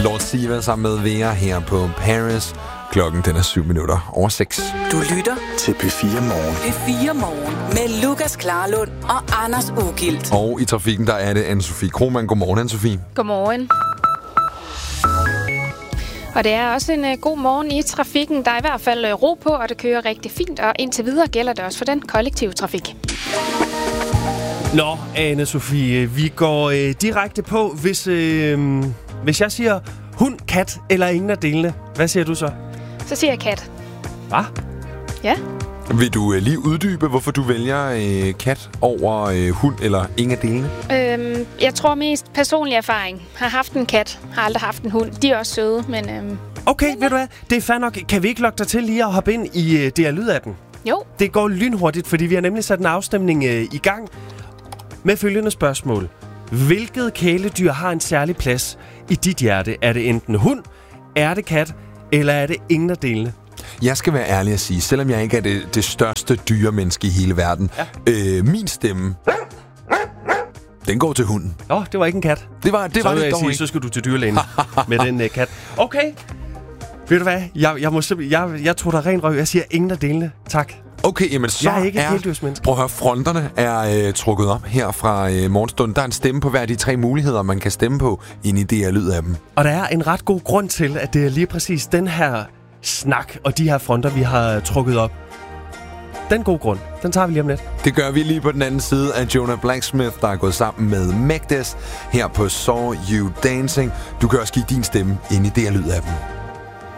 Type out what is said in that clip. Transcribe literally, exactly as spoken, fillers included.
Lord Siva sammen med Vera her på Paris. Klokken den er syv minutter over seks. Du lytter til P fire Morgen. P fire Morgen med Lukas Klarlund og Anders Ågilt. Og i trafikken, der er det Anne-Sophie Krohmann. Godmorgen, Anne-Sophie. Godmorgen. Og det er også en uh, god morgen i trafikken. Der er i hvert fald uh, ro på, og det kører rigtig fint. Og indtil videre gælder det også for den kollektive trafik. Nå, Anne-Sophie, vi går øh, direkte på, hvis, øh, hvis jeg siger hund, kat eller ingen af delene. Hvad siger du så? Så siger jeg kat. Hvad? Ja. Vil du øh, lige uddybe, hvorfor du vælger øh, kat over øh, hund eller ingen af delene? Øhm, jeg tror mest personlig erfaring. Har haft en kat, har aldrig haft en hund. De er også søde, men... Øhm, Okay, men, ved du hvad? Det er fair nok. Kan vi ikke lokke dig til lige at hoppe ind i øh, D R Lyd-appen? Jo. Det går lynhurtigt, fordi vi har nemlig sat en afstemning øh, i gang med følgende spørgsmål. Hvilket kæledyr har en særlig plads i dit hjerte? Er det enten hund, er det kat, eller er det ingen af delene? Jeg skal være ærlig at sige, selvom jeg ikke er det, det største dyremenneske i hele verden, ja. øh, min stemme, den går til hunden. Åh, oh, det var ikke en kat. Det var, det så var det jeg dog sige, ikke. Så skal du til dyrlægen med den uh, kat. Okay. Ved du hvad? Jeg, jeg, må jeg, jeg tror der ren røv. Jeg siger ingen af delene. Tak. Okay, jamen så jeg er ikke et er, heldyrsmenneske. prøv at høre, fronterne er øh, trukket op her fra øh, morgenstunden. Der er en stemme på hver af de tre muligheder, man kan stemme på inde i D R Lyd-appen. Og der er en ret god grund til, at det er lige præcis den her snak og de her fronter, vi har trukket op. Den gode grund, den tager vi lige om lidt. Det gør vi lige på den anden side af Jonah Blacksmith, der er gået sammen med Magdes her på Saw You Dancing. Du kan også give din stemme inde i D R Lyd-appen.